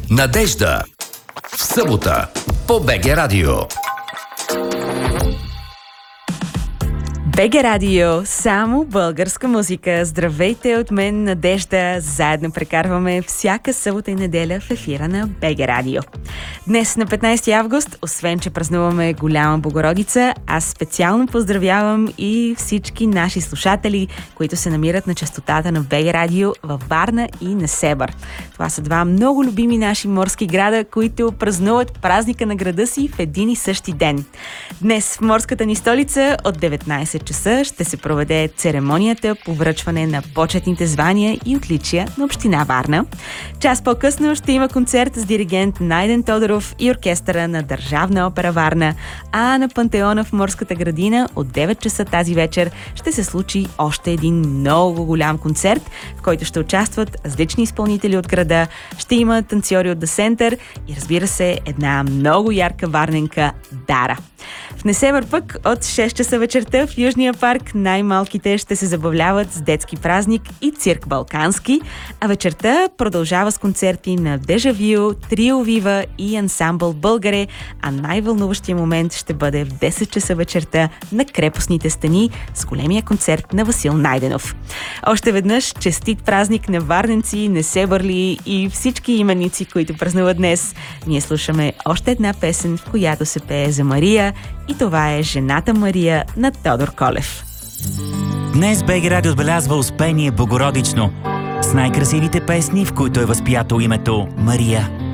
Надежда. В събота по БГ Радио. БГ Радио, само българска музика. Здравейте от мен, Надежда. Заедно прекарваме всяка събота и неделя в ефира на БГ Радио. Днес на 15 август, освен че празнуваме Голяма Богородица, аз специално поздравявам и всички наши слушатели, които се намират на честотата на БГ Радио във Варна и Несебър. Това са два много любими наши морски града, които празнуват празника на града си в един и същи ден. Днес в морската ни столица от 19 часа ще се проведе церемонията по връчване на почетните звания и отличия на община Варна. Час по-късно ще има концерт с диригент Найден Тодоров и оркестъра на Държавна опера Варна, а на Пантеона в Морската градина от 9 часа тази вечер ще се случи още един много голям концерт, в който ще участват различни изпълнители от града, ще има танцори от The Center и разбира се една много ярка варненка Дара. В Несебър пък от 6 часа вечерта в Южния парк най-малките ще се забавляват с детски празник и цирк Балкански, а вечерта продължава с концерти на Дежавю, Трио Вива и ансамбъл Българе, а най-вълнуващия момент ще бъде в 10 часа вечерта на Крепостните стени с големия концерт на Васил Найденов. Още веднъж честит празник на варненци, несебърли и всички именици, които празнуват днес. Ние слушаме още една песен, в която се пее за Мария, и това е Жената Мария на Тодор Колев. Днес БГ Радио отбелязва Успение Богородично с най-красивите песни, в които е възпято името Мария.